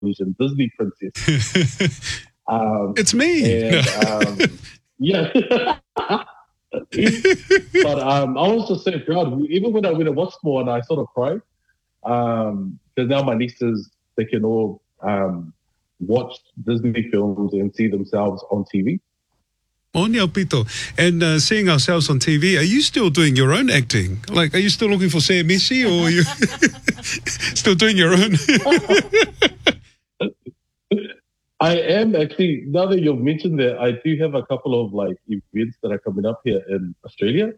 Polynesian Disney princess. It's me. And, yeah. But I was just so proud. Even when I went to Watchmore, and I sort of cried. Because now my nieces, they can all watch Disney films and see themselves on TV. Onio Pito. And seeing ourselves on TV, are you still doing your own acting? Like, are you still looking for Say Missy, or are you still doing your own? I am actually, now that you've mentioned that, I do have a couple of like events that are coming up here in Australia.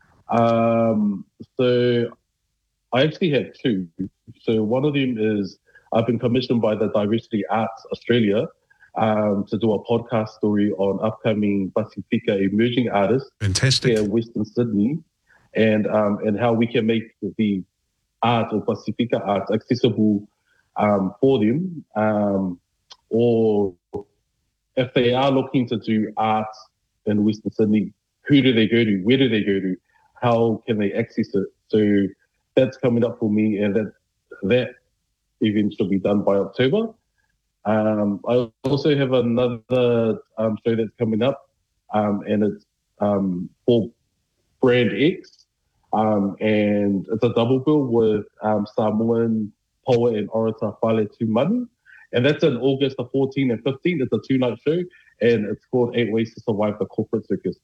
So I actually have two. So one of them is I've been commissioned by the Diversity Arts Australia to do a podcast story on upcoming Pasifika emerging artists. Fantastic. Here in Western Sydney, and how we can make the art or Pasifika arts accessible for them. Or if they are looking to do art in Western Sydney, who do they go to? Where do they go to? How can they access it? So that's coming up for me, and that event should be done by October. I also have another show that's coming up, and it's for Brand X, and it's a double bill with Samoan poet and orator Whale Tūmanu. And that's in August the 14th and 15th. It's a 2-night show, and it's called 8 Ways to Survive the Corporate Circus.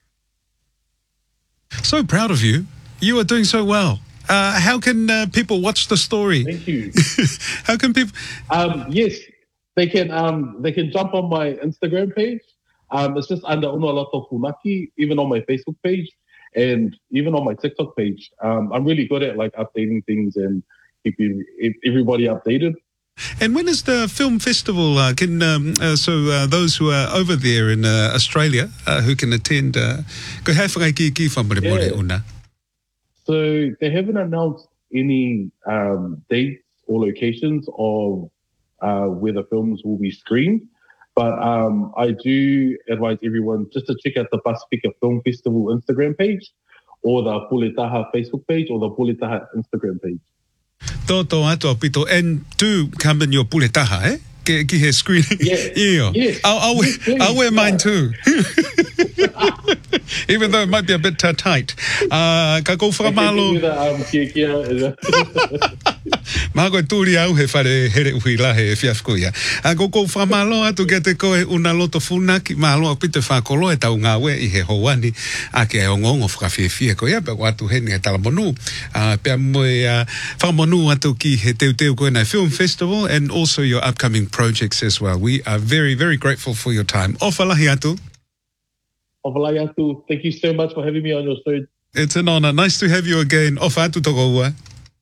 So proud of you. You are doing so well. How can people watch the story? Thank you. How can people? Yes, they can jump on my Instagram page. It's just under Unaloto Funaki, even on my Facebook page, and even on my TikTok page. I'm really good at like updating things and keeping everybody updated. And when is the film festival? So those who are over there in Australia who can attend, So they haven't announced any dates or locations of where the films will be screened, but I do advise everyone just to check out the Pasifika Film Festival Instagram page, or the Puletaha Facebook page, or the Puletaha Instagram page. Toto ato pito, and do come in your Puletaha, eh? Ki he screen. Yeah. Yes. I'll wear mine too. Even though it might be a bit tight. Ka go whakamalo. Mago tūri au he whare here ui lahe e fiafko ia. Go whamalo atu ke te koe una loto funaki, malo pite whakolo e tau ngā we I he hoani, a ke o ngongo whakawhiawhia ko ia, pe watu heni e talamonu. Pea moe whamonu atu ki he teu koe nei film festival, and also your upcoming projects as well. We are very, very grateful for your time. Ofalahi atu. Ofalahi atu. Thank you so much for having me on your show. It's an honor. Nice to have you again. Ofa atu toko ua.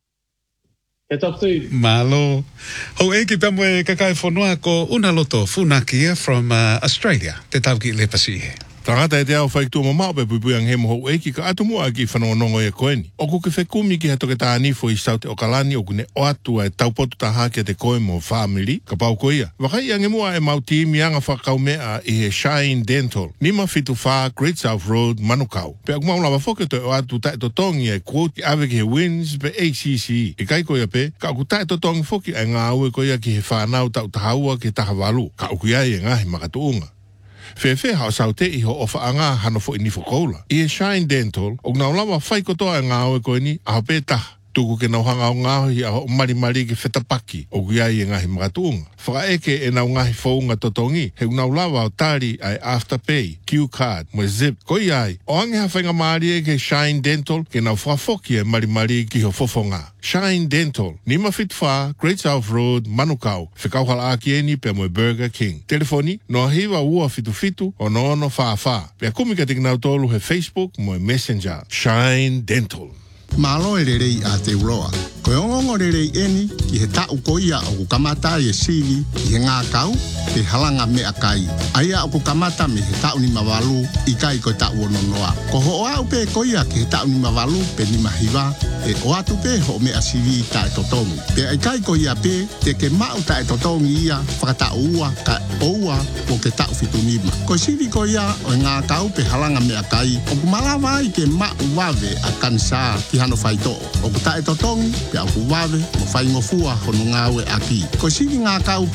Catch up soon. Malo. Ho eki pamwe kakai whanua ko Unaloto Funaki from Australia. Te tau ki le pasihe. Tangata e te au whaiktua mamau pe pupuang he moho eki ka atu mua ki whanonongo e koeni. Oku ke whekumi ki hato ke tā nifo I saute o kalani oku ne o atua e taupotu ta hake te koe mo family ka pau koia. Wakai ange mua e mauti mianga whakau mea I he Shine Dental. Nima fitu wha Great South Road Manukau. Pe aku maula wafoke to o atu tae to tongi e quote ave ki he wins pe ACC. I kai koia pe ka aku tae to tongi foki e ngā aue koia ki he whanau tau tahaua ki tahawalu. Ka uku iai e ngahi makatuunga. Fefe hao saute I ho ofa anga hano fo ini fokola. I e Shine Dental, o ngā ulawa whai kotoa e ngā oe koe ni, aho pētaha. Tuku ke nau hanga o ngāhi a ho mari ki whetapaki, o guiai e ngahi makatunga. Whakaeke e nau ngahi whaunga totongi, he unau lawa o tāri ai Afterpay, Q-Card, mo Zip. Ko iai, o ange hawhainga maari e ke Shine Dental, ke nau whafoki e mari ki ho fofonga. Shine Dental, Nima Fitfa, Great South Road, Manukau, Whikauhala Akieni, pe mo Burger King. Telefoni, no hiwa ua fitu, o no ono wha. Pea kumika tik nau tolu he Facebook, mo Messenger. Shine Dental. Malo e rerei a te uroa. Koe ongongo rerei eni ki he tau koia o kukamata e sivi ki he ngā kau te halanga mea kai. Aia o kukamata me he tau ni mawalu I kai koe tau ononoa. Ko ho oa upe koia ki he tau ni mawalu pe ni mahiwa e o atu pe ho mea sivi ta e totongi. Pe ai kai koia pe te ke mau ta e totongi ia whakatau ua ka oua o ke tau fitu nima. Ko sivi koia o ngā kau pe halanga mea kai o kumalawa I ke mau wawe a kansa ki hano whaito. O ku tae totongi, pe pe au wawe mo fai ngofua hono ngawe aki. Ko sili ngā kau